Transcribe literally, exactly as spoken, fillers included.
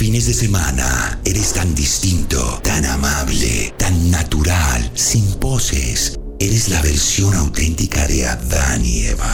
fines de semana eres tan distinto, tan amable, tan natural, sin poses. Eres la versión auténtica de Adán y Eva.